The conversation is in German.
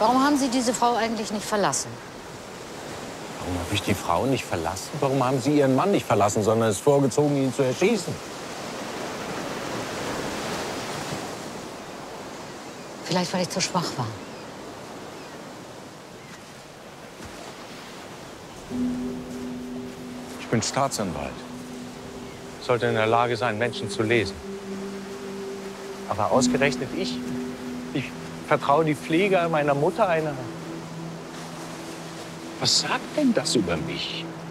Warum haben Sie diese Frau eigentlich nicht verlassen? Warum habe ich die Frau nicht verlassen? Warum haben Sie Ihren Mann nicht verlassen, sondern es vorgezogen, ihn zu erschießen? Vielleicht, weil ich zu schwach war. Ich bin Staatsanwalt. Sollte in der Lage sein, Menschen zu lesen. Aber ausgerechnet ich vertraue die Pflege meiner Mutter einer. Was sagt denn das über mich?